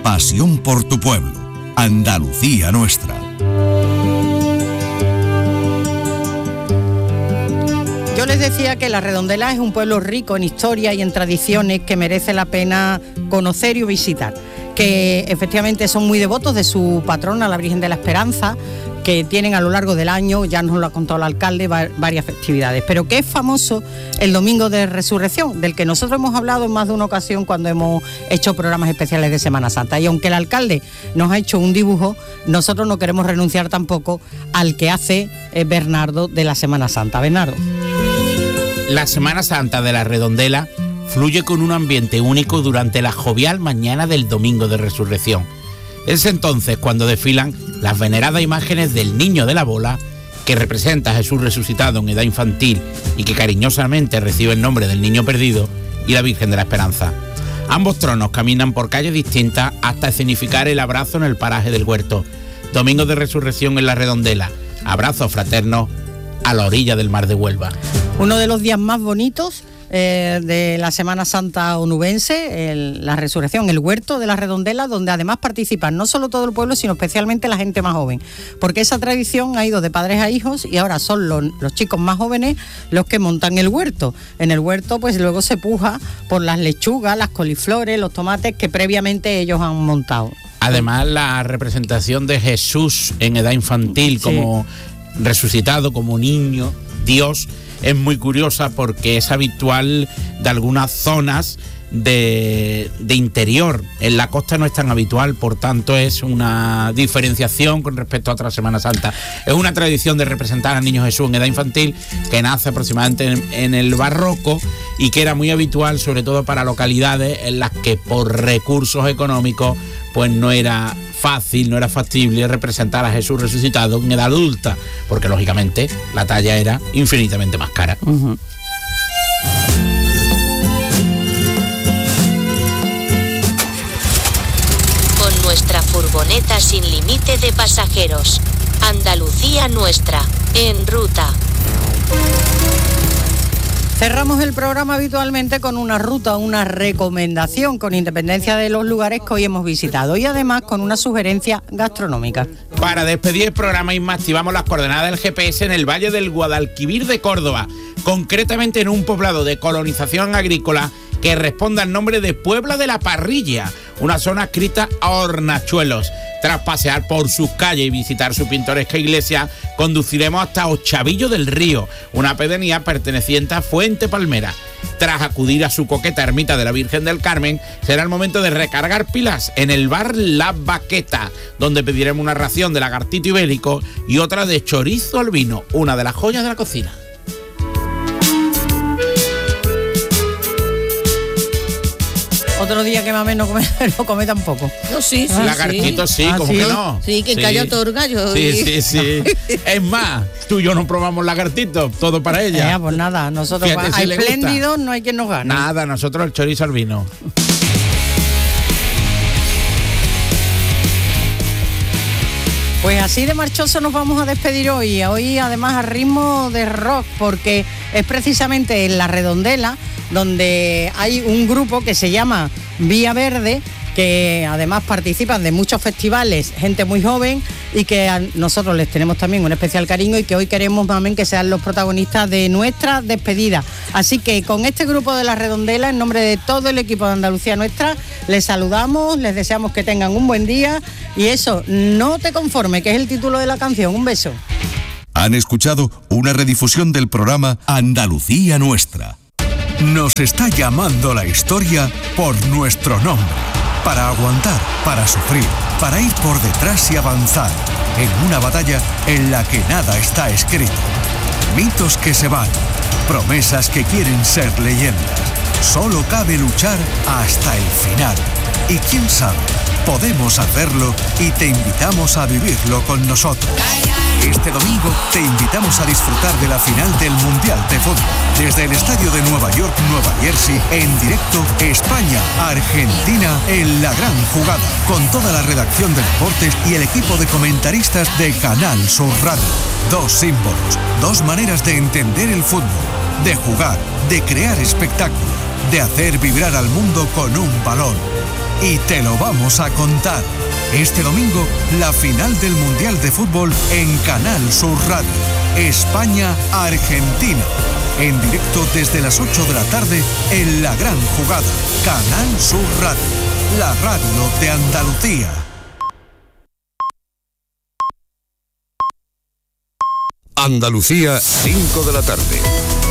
Pasión por tu pueblo. Andalucía nuestra. Yo les decía que La Redondela es un pueblo rico en historia y en tradiciones que merece la pena conocer y visitar, que efectivamente son muy devotos de su patrona, la Virgen de la Esperanza, que tienen a lo largo del año, ya nos lo ha contado el alcalde, varias festividades, pero que es famoso el Domingo de Resurrección, del que nosotros hemos hablado en más de una ocasión cuando hemos hecho programas especiales de Semana Santa. Y aunque el alcalde nos ha hecho un dibujo, nosotros no queremos renunciar tampoco al que hace Bernardo de la Semana Santa. Bernardo. La Semana Santa de La Redondela fluye con un ambiente único durante la jovial mañana del Domingo de Resurrección. Es entonces cuando desfilan las veneradas imágenes del Niño de la Bola, que representa a Jesús resucitado en edad infantil y que cariñosamente recibe el nombre del Niño Perdido, y la Virgen de la Esperanza. Ambos tronos caminan por calles distintas hasta escenificar el abrazo en el paraje del Huerto. Domingo de Resurrección en La Redondela, abrazos fraternos a la orilla del mar de Huelva. Uno de los días más bonitos de la Semana Santa onubense, la resurrección, el huerto de La Redondela, donde además participan no solo todo el pueblo, sino especialmente la gente más joven, porque esa tradición ha ido de padres a hijos y ahora son los chicos más jóvenes los que montan el huerto. En el huerto pues luego se puja por las lechugas, las coliflores, los tomates que previamente ellos han montado. Además, la representación de Jesús en edad infantil, como resucitado, como niño, Dios, es muy curiosa porque es habitual de algunas zonas de interior. En la costa no es tan habitual, por tanto es una diferenciación con respecto a otra Semana Santa. Es una tradición de representar al Niño Jesús en edad infantil que nace aproximadamente en el barroco y que era muy habitual sobre todo para localidades en las que por recursos económicos pues no era fácil, no era factible representar a Jesús resucitado en edad adulta, porque lógicamente la talla era infinitamente más cara. Con nuestra furgoneta sin límite de pasajeros. Andalucía nuestra, en ruta. Cerramos el programa habitualmente con una ruta, una recomendación, con independencia de los lugares que hoy hemos visitado, y además con una sugerencia gastronómica. Para despedir el programa, Isma, activamos las coordenadas del GPS en el Valle del Guadalquivir de Córdoba, concretamente en un poblado de colonización agrícola que responde al nombre de Puebla de la Parrilla, una zona adscrita a Hornachuelos. Tras pasear por sus calles y visitar su pintoresca iglesia, conduciremos hasta Ochavillo del Río, una pedanía perteneciente a Fuente Palmera. Tras acudir a su coqueta ermita de la Virgen del Carmen, será el momento de recargar pilas en el bar La Baqueta, donde pediremos una ración de lagartito ibérico y otra de chorizo al vino, una de las joyas de la cocina. Otro día que Mamé no come tampoco. No, sí. Lagartito sí, ¿cómo que no? Sí, que calla otorga yo. Sí. Es más, tú y yo no probamos lagartito, todo para ella. Pues nada, nosotros a espléndidos no hay quien nos gane. Nada, nosotros el chorizo al vino. Pues así de marchoso nos vamos a despedir hoy además a ritmo de rock, porque es precisamente en La Redondela donde hay un grupo que se llama Vía Verde, que además participan de muchos festivales, gente muy joven, y que a nosotros les tenemos también un especial cariño y que hoy queremos también que sean los protagonistas de nuestra despedida. Así que con este grupo de La Redondela, en nombre de todo el equipo de Andalucía Nuestra, les saludamos, les deseamos que tengan un buen día y eso, no te conformes, que es el título de la canción. Un beso. Han escuchado una redifusión del programa Andalucía Nuestra. Nos está llamando la historia por nuestro nombre. Para aguantar, para sufrir, para ir por detrás y avanzar, en una batalla en la que nada está escrito. Mitos que se van, promesas que quieren ser leyendas. Solo cabe luchar hasta el final. Y quién sabe, podemos hacerlo y te invitamos a vivirlo con nosotros. Este domingo te invitamos a disfrutar de la final del Mundial de Fútbol. Desde el estadio de Nueva York, Nueva Jersey, en directo, España-Argentina en la gran jugada. Con toda la redacción de deportes y el equipo de comentaristas de Canal Sur Radio. Dos símbolos, dos maneras de entender el fútbol, de jugar, de crear espectáculo, de hacer vibrar al mundo con un balón. y te lo vamos a contar. Este domingo, la final del Mundial de Fútbol en Canal Sur Radio. España-Argentina. En directo desde las 8 de la tarde en La Gran Jugada. Canal Sur Radio, la radio de Andalucía. Andalucía, 5 de la tarde.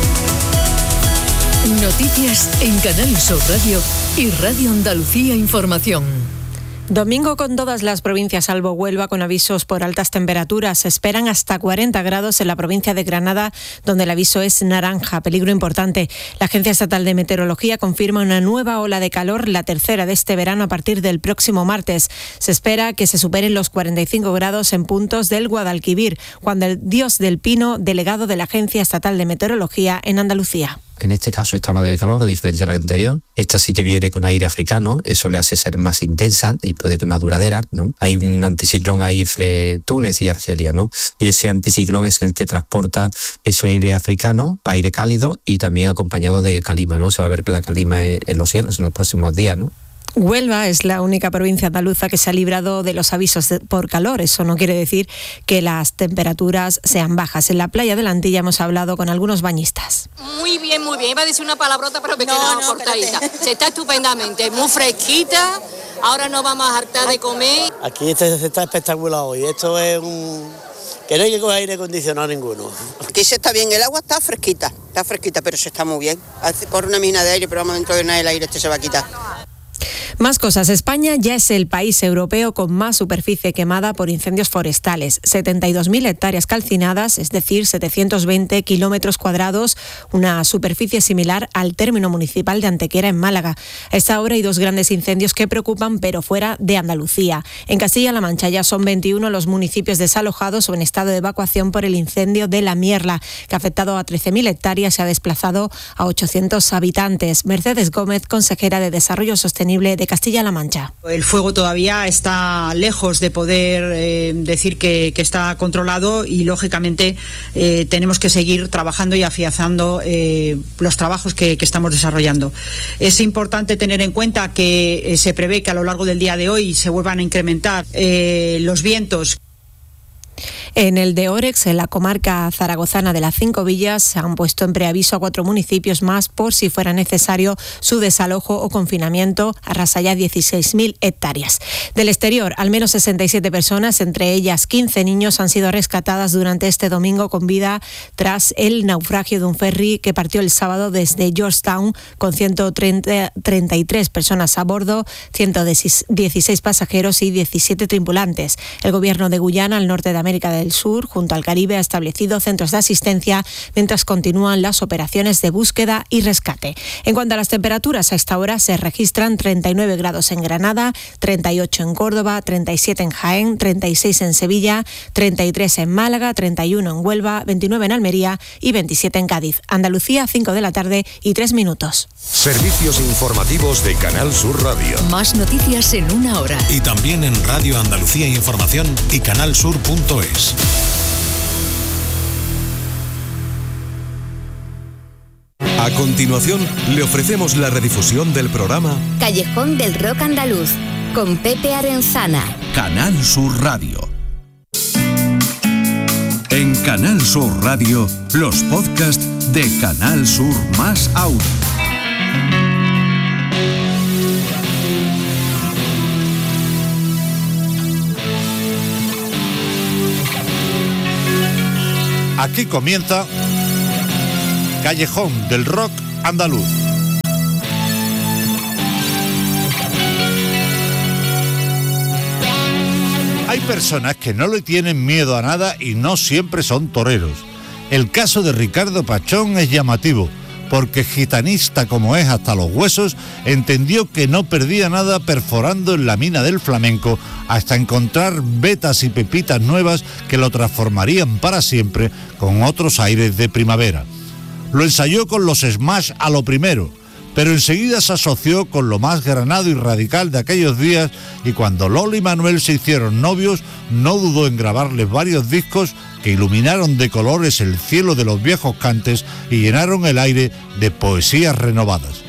Noticias en Canal Sur Radio y Radio Andalucía Información. Domingo con todas las provincias salvo Huelva con avisos por altas temperaturas. Se esperan hasta 40 grados en la provincia de Granada, donde el aviso es naranja, peligro importante. La Agencia Estatal de Meteorología confirma una nueva ola de calor, la tercera de este verano a partir del próximo martes. Se espera que se superen los 45 grados en puntos del Guadalquivir. Juan del Dios del Pino, delegado de la Agencia Estatal de Meteorología en Andalucía. En este caso esta ola de calor, a diferencia de la anterior, esta sí que viene con aire africano, eso le hace ser más intensa y puede ser más duradera, ¿no? Hay un anticiclón ahí entre Túnez y Argelia, ¿no? Y ese anticiclón es el que transporta ese aire africano, aire cálido y también acompañado de calima, ¿no? Se va a ver la calima en los cielos en los próximos días, ¿no? Huelva es la única provincia andaluza que se ha librado de los avisos por calor. Eso no quiere decir que las temperaturas sean bajas. En la playa de la Antilla hemos hablado con algunos bañistas. Muy bien, muy bien. Iba a decir una palabrota, pero me he quedado cortadita. Se está estupendamente, muy fresquita. Ahora nos vamos a hartar de comer. Aquí está espectacular hoy. Esto es que no hay que coger aire acondicionado ninguno. Aquí se está bien, el agua está fresquita, pero se está muy bien. Corre una mina de aire, pero vamos, dentro de nada el aire se va a quitar. Más cosas. España ya es el país europeo con más superficie quemada por incendios forestales. 72.000 hectáreas calcinadas, es decir, 720 kilómetros cuadrados, una superficie similar al término municipal de Antequera, en Málaga. A esta hora hay dos grandes incendios que preocupan, pero fuera de Andalucía. En Castilla-La Mancha ya son 21 los municipios desalojados o en estado de evacuación por el incendio de La Mierla, que ha afectado a 13.000 hectáreas y ha desplazado a 800 habitantes. Mercedes Gómez, consejera de Desarrollo Sostenible de Castilla-La Mancha. El fuego todavía está lejos de poder decir que está controlado y, lógicamente, tenemos que seguir trabajando y afianzando los trabajos que estamos desarrollando. Es importante tener en cuenta que se prevé que a lo largo del día de hoy se vuelvan a incrementar los vientos. En el de Órex, en la comarca zaragozana de las Cinco Villas, se han puesto en preaviso a 4 municipios más por si fuera necesario su desalojo o confinamiento. Arrasa ya 16.000 hectáreas. Del exterior, al menos 67 personas, entre ellas 15 niños, han sido rescatadas durante este domingo con vida tras el naufragio de un ferry que partió el sábado desde Georgetown con 133 personas a bordo, 116 pasajeros y 17 tripulantes. El gobierno de Guyana, al norte de América del Sur, junto al Caribe, ha establecido centros de asistencia mientras continúan las operaciones de búsqueda y rescate. En cuanto a las temperaturas, a esta hora se registran 39 grados en Granada, 38 en Córdoba, 37 en Jaén, 36 en Sevilla, 33 en Málaga, 31 en Huelva, 29 en Almería y 27 en Cádiz. Andalucía, 5 de la tarde y 3 minutos. Servicios informativos de Canal Sur Radio. Más noticias en una hora. Y también en Radio Andalucía Información y canalsur.es. A continuación, le ofrecemos la redifusión del programa Callejón del Rock Andaluz, con Pepe Arenzana. Canal Sur Radio. En Canal Sur Radio, los podcasts de Canal Sur más Audio. Aquí comienza Callejón del Rock Andaluz. Hay personas que no le tienen miedo a nada y no siempre son toreros. El caso de Ricardo Pachón es llamativo, porque gitanista como es hasta los huesos, entendió que no perdía nada perforando en la mina del flamenco hasta encontrar vetas y pepitas nuevas que lo transformarían para siempre con otros aires de primavera. Lo ensayó con los Smash a lo primero, pero enseguida se asoció con lo más granado y radical de aquellos días, y cuando Lola y Manuel se hicieron novios, no dudó en grabarles varios discos que iluminaron de colores el cielo de los viejos cantes y llenaron el aire de poesías renovadas.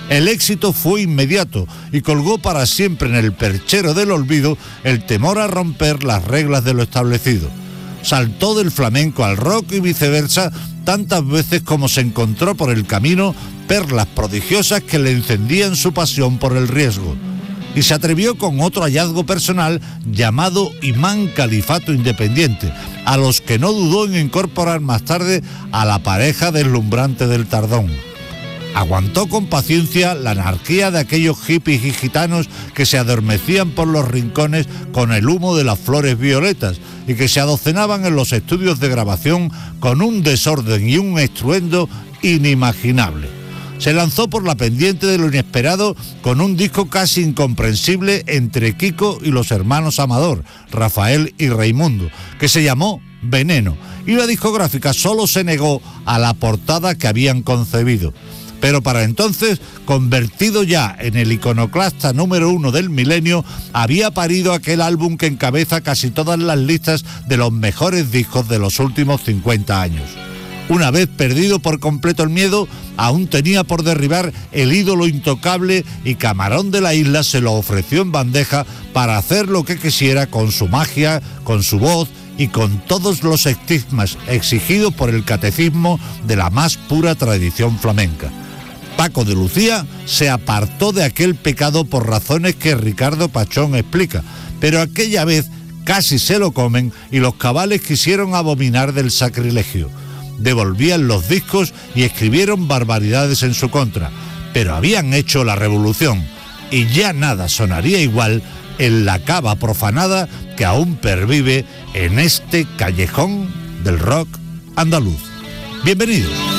El éxito fue inmediato y colgó para siempre en el perchero del olvido el temor a romper las reglas de lo establecido. Saltó del flamenco al rock y viceversa tantas veces como se encontró por el camino perlas prodigiosas que le encendían su pasión por el riesgo. Y se atrevió con otro hallazgo personal llamado Imán Califato Independiente, a los que no dudó en incorporar más tarde a la pareja deslumbrante del Tardón. Aguantó con paciencia la anarquía de aquellos hippies y gitanos que se adormecían por los rincones con el humo de las flores violetas y que se adocenaban en los estudios de grabación con un desorden y un estruendo inimaginable. Se lanzó por la pendiente de lo inesperado con un disco casi incomprensible entre Kiko y los hermanos Amador, Rafael y Raimundo, que se llamó Veneno, y la discográfica solo se negó a la portada que habían concebido. Pero para entonces, convertido ya en el iconoclasta número 1 del milenio, había parido aquel álbum que encabeza casi todas las listas de los mejores discos de los últimos 50 años. Una vez perdido por completo el miedo, aún tenía por derribar el ídolo intocable y Camarón de la Isla se lo ofreció en bandeja para hacer lo que quisiera con su magia, con su voz y con todos los estigmas exigidos por el catecismo de la más pura tradición flamenca. Paco de Lucía se apartó de aquel pecado por razones que Ricardo Pachón explica, pero aquella vez casi se lo comen y los cabales quisieron abominar del sacrilegio. Devolvían los discos y escribieron barbaridades en su contra, pero habían hecho la revolución y ya nada sonaría igual en la cava profanada que aún pervive en este callejón del rock andaluz. Bienvenidos.